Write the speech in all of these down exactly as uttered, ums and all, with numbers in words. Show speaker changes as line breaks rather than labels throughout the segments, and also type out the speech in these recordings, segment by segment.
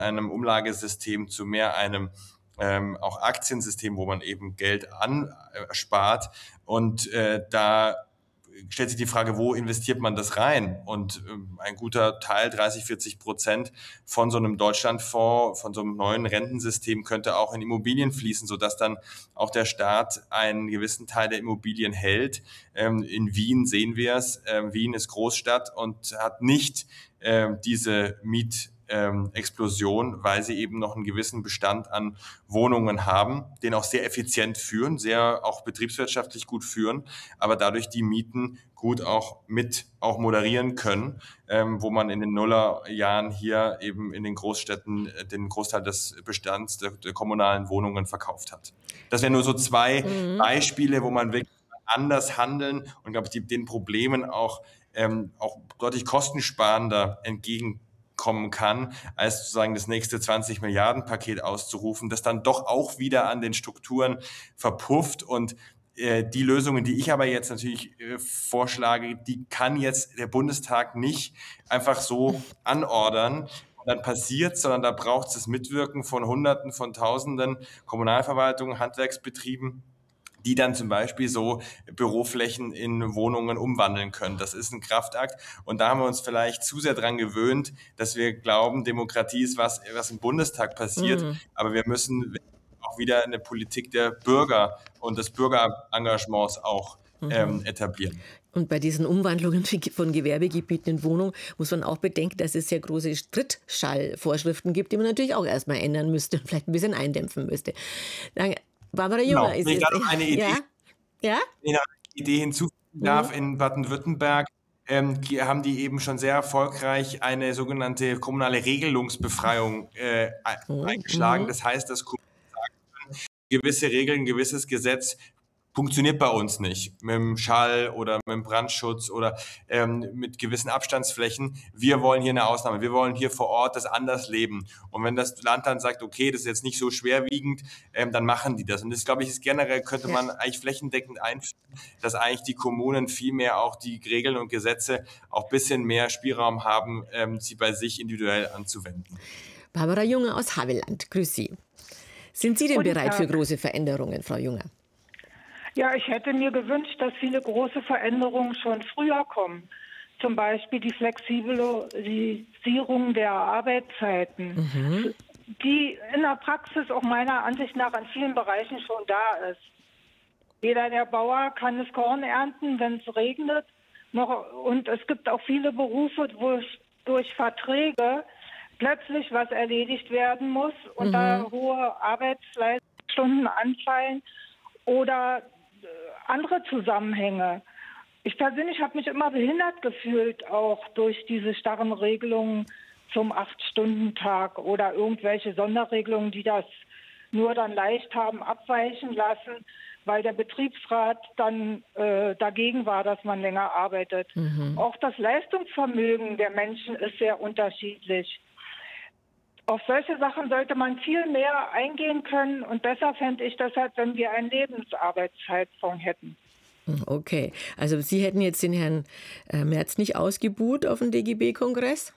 einem Umlagesystem zu mehr einem ähm, auch Aktiensystem, wo man eben Geld anspart. Und äh, da stellt sich die Frage, wo investiert man das rein? Und ähm, ein guter Teil, dreißig, vierzig Prozent von so einem Deutschlandfonds, von so einem neuen Rentensystem könnte auch in Immobilien fließen, sodass dann auch der Staat einen gewissen Teil der Immobilien hält. Ähm, in Wien sehen wir es. Ähm, Wien ist Großstadt und hat nicht ähm, diese Miet Ähm, Explosion, weil sie eben noch einen gewissen Bestand an Wohnungen haben, den auch sehr effizient führen, sehr auch betriebswirtschaftlich gut führen, aber dadurch die Mieten gut auch mit auch moderieren können, ähm, wo man in den Nullerjahren hier eben in den Großstädten den Großteil des Bestands der, der kommunalen Wohnungen verkauft hat. Das wären nur so zwei
Mhm.
Beispiele, wo man wirklich anders handeln und, glaube ich, die, den Problemen auch, ähm, auch deutlich kostensparender entgegen kommen kann, als sozusagen das nächste zwanzig Milliarden Paket auszurufen, das dann doch auch wieder an den Strukturen verpufft. Und äh, die Lösungen, die ich aber jetzt natürlich äh, vorschlage, die kann jetzt der Bundestag nicht einfach so anordern und dann passiert, sondern da braucht es das Mitwirken von Hunderten, von Tausenden Kommunalverwaltungen, Handwerksbetrieben, die dann zum Beispiel so Büroflächen in Wohnungen umwandeln können. Das ist ein Kraftakt. Und da haben wir uns vielleicht zu sehr dran gewöhnt, dass wir glauben, Demokratie ist was, was im Bundestag passiert.
Mhm.
Aber wir müssen auch wieder eine Politik der Bürger und des Bürgerengagements auch ähm, etablieren.
Und bei diesen Umwandlungen von Gewerbegebieten in Wohnungen muss man auch bedenken, dass es sehr große Trittschallvorschriften gibt, die man natürlich auch erstmal ändern müsste und vielleicht ein bisschen eindämpfen müsste. Dann, Barbara Junger
Genau.
ist
Wenn ich
jetzt.
da noch eine Idee,
Ja? Ja?
wenn ich noch eine Idee hinzufügen
Mhm.
darf, in Baden-Württemberg ähm, die, haben die eben schon sehr erfolgreich eine sogenannte kommunale Regelungsbefreiung äh,
Mhm.
eingeschlagen.
Mhm.
Das heißt, dass Kommunen gewisse Regeln, ein gewisses Gesetz funktioniert bei uns nicht mit dem Schall oder mit dem Brandschutz oder ähm, mit gewissen Abstandsflächen. Wir wollen hier eine Ausnahme. Wir wollen hier vor Ort das anders leben. Und wenn das Land dann sagt, okay, das ist jetzt nicht so schwerwiegend, ähm, dann machen die das. Und das, glaube ich, ist generell, könnte
Ja.
man eigentlich flächendeckend einführen, dass eigentlich die Kommunen viel mehr auch die Regeln und Gesetze auch ein bisschen mehr Spielraum haben, ähm, sie bei sich individuell anzuwenden.
Barbara Junger aus Havelland, grüß Sie. Sind Sie denn
Guten
bereit für
Tag.
große Veränderungen, Frau Junger?
Ja, ich hätte mir gewünscht, dass viele große Veränderungen schon früher kommen. Zum Beispiel die Flexibilisierung der Arbeitszeiten,
Mhm.
die in der Praxis auch meiner Ansicht nach in vielen Bereichen schon da ist. Weder der Bauer kann das Korn ernten, wenn es regnet, noch, und es gibt auch viele Berufe, wo durch Verträge plötzlich was erledigt werden muss und da
Mhm.
hohe Arbeitsstunden anfallen oder andere Zusammenhänge. Ich persönlich habe mich immer behindert gefühlt, auch durch diese starren Regelungen zum Acht-Stunden-Tag oder irgendwelche Sonderregelungen, die das nur dann leicht haben abweichen lassen, weil der Betriebsrat dann äh, dagegen war, dass man länger arbeitet.
Mhm.
Auch das Leistungsvermögen der Menschen ist sehr unterschiedlich. Auf solche Sachen sollte man viel mehr eingehen können und besser fände ich deshalb, wenn wir einen Lebensarbeitszeitfonds hätten.
Okay, also Sie hätten jetzt den Herrn äh, Merz nicht ausgebuht auf dem D G B-Kongress?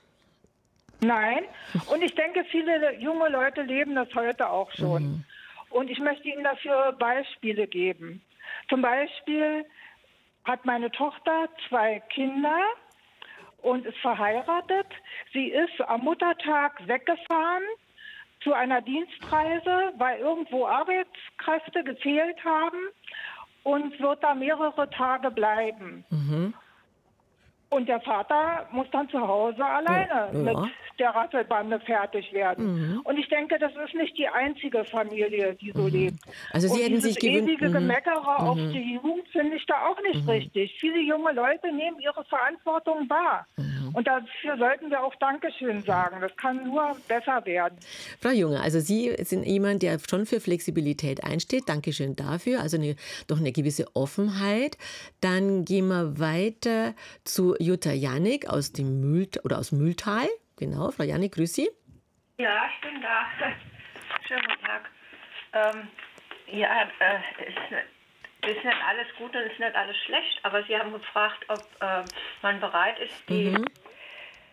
Nein, und ich denke, viele junge Leute leben das heute auch schon.
Mhm.
Und ich möchte Ihnen dafür Beispiele geben. Zum Beispiel hat meine Tochter zwei Kinder und ist verheiratet. Sie ist am Muttertag weggefahren zu einer Dienstreise, weil irgendwo Arbeitskräfte gefehlt haben und wird da mehrere Tage bleiben.
Mhm.
Und der Vater muss dann zu Hause alleine
Ja.
mit
Ja.
der Rasselbande fertig werden.
Mhm.
Und ich denke, das ist nicht die einzige Familie, die so lebt.
Also Sie
Und
hätten
dieses
sich gewünscht.
ewige
Mhm.
Gemeckere auf
Mhm.
die Jugend finde ich da auch nicht richtig. Viele junge Leute nehmen ihre Verantwortung wahr. Und dafür sollten wir auch Dankeschön sagen. Das kann nur besser werden.
Frau Junger, also Sie sind jemand, der schon für Flexibilität einsteht. Dankeschön dafür. Also eine, doch eine gewisse Offenheit. Dann gehen wir weiter zu Jutta Janik aus dem Mühl oder aus Mühltal. Genau, Frau Janik, grüß Sie.
Ja, ich bin da. Schönen guten Tag. Ähm, ja, äh, ist, ist nicht alles gut und ist nicht alles schlecht, aber Sie haben gefragt, ob äh, man bereit ist, die
Mhm.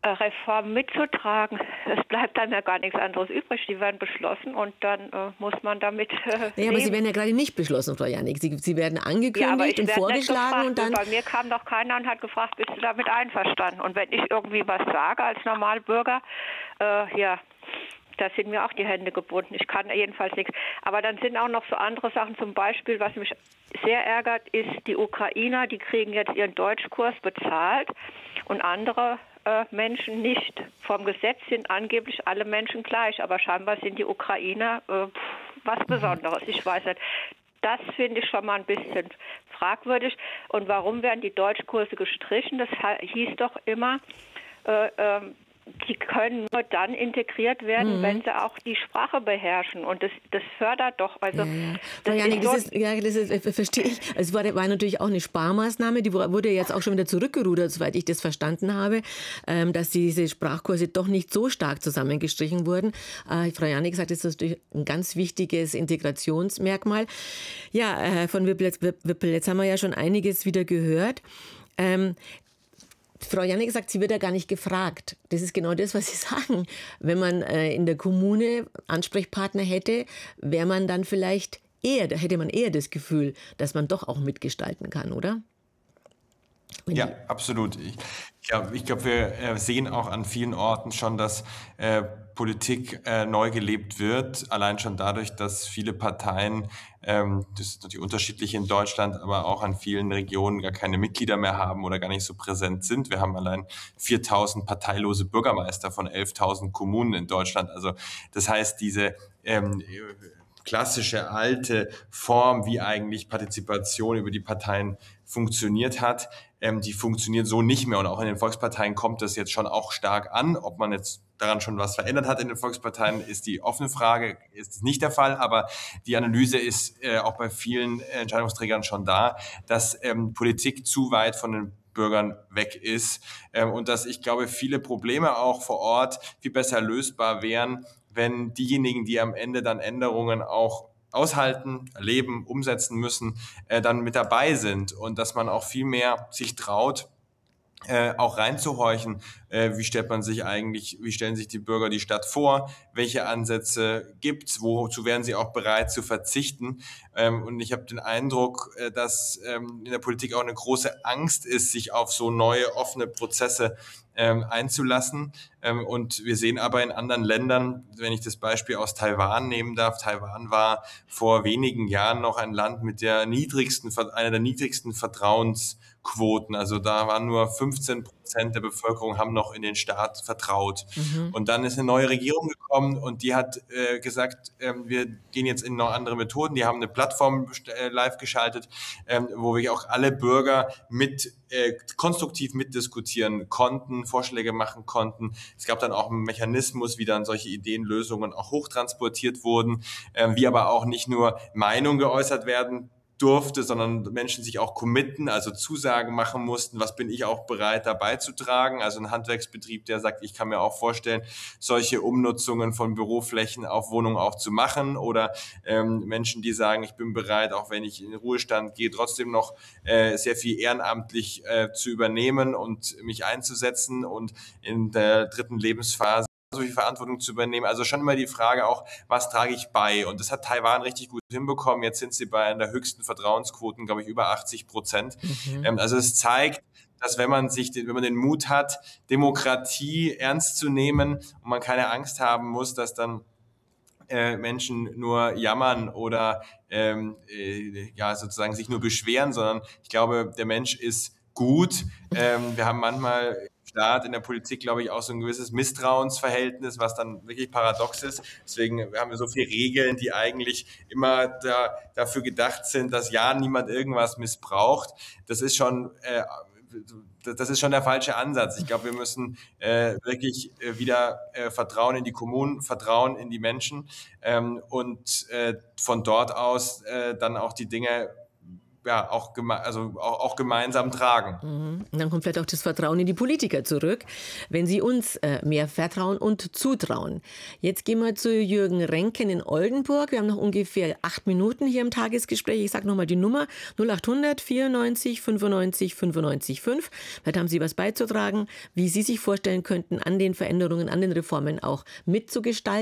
äh, Reformen mitzutragen. Es bleibt dann ja gar nichts anderes übrig. Die werden beschlossen und dann äh, muss man damit äh,
Naja, aber sie werden ja gerade nicht beschlossen, Frau Janik. Sie, sie werden angekündigt
ja, aber ich
und
werde nicht
vorgeschlagen
gefragt.
und dann...
Bei mir kam doch keiner und hat gefragt, bist du damit einverstanden? Und wenn ich irgendwie was sage als Normalbürger, äh, ja, da sind mir auch die Hände gebunden. Ich kann jedenfalls nichts. Aber dann sind auch noch so andere Sachen. Zum Beispiel, was mich sehr ärgert, ist die Ukrainer, die kriegen jetzt ihren Deutschkurs bezahlt und andere äh, Menschen nicht. Vom Gesetz sind angeblich alle Menschen gleich, aber scheinbar sind die Ukrainer äh, was Besonderes. Ich weiß nicht. Das finde ich schon mal ein bisschen fragwürdig. Und warum werden die Deutschkurse gestrichen? Das hieß doch immer, äh, äh, die können nur dann integriert werden, mhm. wenn sie auch die Sprache beherrschen. Und das, das fördert doch. Also,
ja, ja.
Das
Janik,
ist so
das ist, ja, das ist, verstehe ich. Es war, war natürlich auch eine Sparmaßnahme, die wurde jetzt auch schon wieder zurückgerudert, soweit ich das verstanden habe, ähm, dass diese Sprachkurse doch nicht so stark zusammengestrichen wurden. Äh, Frau Janik sagt, das ist natürlich ein ganz wichtiges Integrationsmerkmal. Ja, äh, von Wippel, Wippel, jetzt haben wir ja schon einiges wieder gehört. Ähm, Frau Janik sagt, sie wird ja gar nicht gefragt. Das ist genau das, was Sie sagen. Wenn man äh, in der Kommune Ansprechpartner hätte, wäre man dann vielleicht eher, da hätte man eher das Gefühl, dass man doch auch mitgestalten kann, oder? Wenn
Ja, absolut. Ich glaube, ich glaub, wir äh, sehen auch an vielen Orten schon, dass äh, Politik äh, neu gelebt wird. Allein schon dadurch, dass viele Parteien, ähm, das ist natürlich unterschiedlich in Deutschland, aber auch an vielen Regionen gar keine Mitglieder mehr haben oder gar nicht so präsent sind. Wir haben allein viertausend parteilose Bürgermeister von elftausend Kommunen in Deutschland. Also das heißt, diese ähm, klassische alte Form, wie eigentlich Partizipation über die Parteien funktioniert hat, ähm, die funktioniert so nicht mehr. Und auch in den Volksparteien kommt das jetzt schon auch stark an. Ob man jetzt daran schon was verändert hat in den Volksparteien, ist die offene Frage, ist nicht der Fall. Aber die Analyse ist äh, auch bei vielen Entscheidungsträgern schon da, dass ähm, Politik zu weit von den Bürgern weg ist ähm, und dass ich glaube, viele Probleme auch vor Ort viel besser lösbar wären, wenn diejenigen, die am Ende dann Änderungen auch aushalten, erleben, umsetzen müssen, äh, dann mit dabei sind und dass man auch viel mehr sich traut, äh, auch reinzuhorchen, äh, wie stellt man sich eigentlich, wie stellen sich die Bürger die Stadt vor, welche Ansätze gibt's, wozu wären sie auch bereit zu verzichten. Ähm, und ich habe den Eindruck, äh, dass ähm, in der Politik auch eine große Angst ist, sich auf so neue, offene Prozesse ähm, einzulassen. Ähm, und wir sehen aber in anderen Ländern, wenn ich das Beispiel aus Taiwan nehmen darf, Taiwan war vor wenigen Jahren noch ein Land mit der niedrigsten, einer der niedrigsten Vertrauensquoten. Also da waren nur fünfzehn Prozent der Bevölkerung haben noch in den Staat vertraut. Mhm. Und dann ist eine neue Regierung gekommen und die hat äh, gesagt, äh, wir gehen jetzt in noch andere Methoden. Die haben eine Plattform äh, live geschaltet, äh, wo wir auch alle Bürger mit äh, konstruktiv mitdiskutieren konnten, Vorschläge machen konnten. Es gab dann auch einen Mechanismus, wie dann solche Ideen, Lösungen auch hochtransportiert wurden, äh, wie aber auch nicht nur Meinungen geäußert werden durfte, sondern Menschen sich auch committen, also Zusagen machen mussten, was bin ich auch bereit dabei zu tragen. Also ein Handwerksbetrieb, der sagt, ich kann mir auch vorstellen, solche Umnutzungen von Büroflächen auf Wohnungen auch zu machen oder ähm, Menschen, die sagen, ich bin bereit, auch wenn ich in den Ruhestand gehe, trotzdem noch äh, sehr viel ehrenamtlich äh, zu übernehmen und mich einzusetzen und in der dritten Lebensphase so viel Verantwortung zu übernehmen. Also schon immer die Frage auch, was trage ich bei? Und das hat Taiwan richtig gut hinbekommen. Jetzt sind sie bei einer der höchsten Vertrauensquoten, glaube ich, über achtzig Prozent. Mhm. Ähm, also es zeigt, dass wenn man sich, wenn man den Mut hat, Demokratie ernst zu nehmen und man keine Angst haben muss, dass dann äh, Menschen nur jammern oder ähm, äh, ja sozusagen sich nur beschweren, sondern ich glaube, der Mensch ist gut. Ähm, wir haben manchmal Staat, in der Politik, glaube ich, auch so ein gewisses Misstrauensverhältnis, was dann wirklich paradox ist. Deswegen haben wir so viele Regeln, die eigentlich immer da, dafür gedacht sind, dass ja niemand irgendwas missbraucht. Das ist schon, äh, das ist schon der falsche Ansatz. Ich glaube, wir müssen äh, wirklich äh, wieder äh, Vertrauen in die Kommunen, Vertrauen in die Menschen ähm, und äh, von dort aus äh, dann auch die Dinge ja, auch, geme also auch, auch gemeinsam tragen.
Mhm. Und dann kommt vielleicht auch das Vertrauen in die Politiker zurück, wenn sie uns äh, mehr vertrauen und zutrauen. Jetzt gehen wir zu Jürgen Renken in Oldenburg. Wir haben noch ungefähr acht Minuten hier im Tagesgespräch. Ich sage nochmal die Nummer null acht hundert vierundneunzig fünfundneunzig fünfundneunzig fünf. Vielleicht haben Sie was beizutragen, wie Sie sich vorstellen könnten, an den Veränderungen, an den Reformen auch mitzugestalten.